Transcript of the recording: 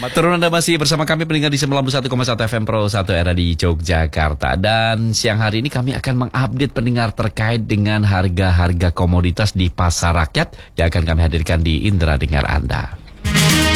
Maturun, Anda masih bersama kami pendengar di 91,1 FM Pro 1 era di Yogyakarta. Dan siang hari ini kami akan mengupdate pendengar terkait dengan harga-harga komoditas di pasar rakyat yang akan kami hadirkan di Indra Dengar Anda.